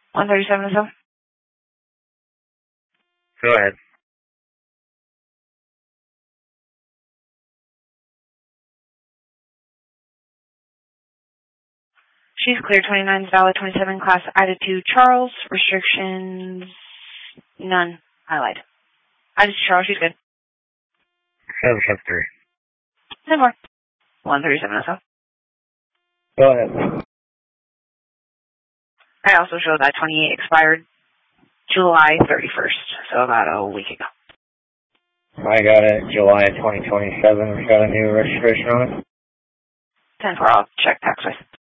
137 or so? Go ahead. She's clear, 29 valid, 27 class added to Charles. Restrictions, none. Highlight. Added to Charles, she's good. 773. 10 more. 137 or so. Go ahead. I also show that 28 expired July 31st, so about a week ago. I got it July 2027. We got a new registration on it. 10-4, I'll check tax with.